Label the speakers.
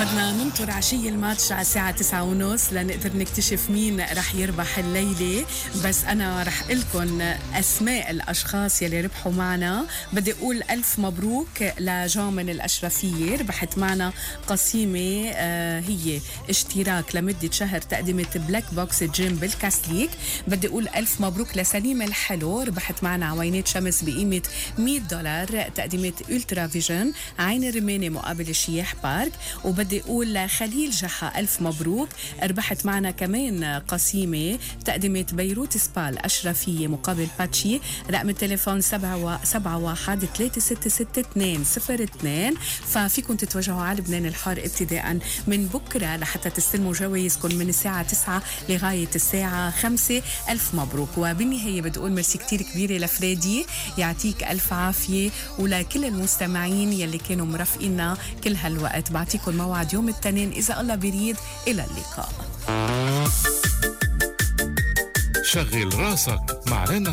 Speaker 1: بدنا ننطر عشية الماتش على الساعة 9:30 لنقدر نكتشف مين رح يربح الليلة. بس أنا رح قلكن أسماء الأشخاص يلي ربحوا معنا. بدي أقول ألف مبروك لجان من الأشرفية، ربحت معنا قسيمة هي اشتراك لمدة شهر تقدمة بلاك بوكس جيم بالكاسليك. بدي أقول ألف مبروك لسليم الحلو، ربحت معنا عوينات شمس بقيمة $100 تقدمة ألترا فيجن عين الرمانة مقابل الشياح بارك. وبدي أقول لخليل جحا ألف مبروك، ربحت معنا كمان قسيمة تقدمة بيروت سبا الأشرفية مقابل باتشي. رقم التليفون 71-366-202. ففيكم تتوجهوا على لبنان الحار ابتداء من بكرة لحتى تستلموا جوائزكم من الساعة 9 لغاية الساعة 5. ألف مبروك. وبالنهاية بدي أقول مرسي كتير كبيرة لفريدي، يعطيك ألف عافية، ولكل المستمعين يلي كانوا مرافقينا كل هالوقت. بعطيكم موعد يوم الاثنين إذا الله بريد. إلى اللقاء.
Speaker 2: شغل راسك مع رنا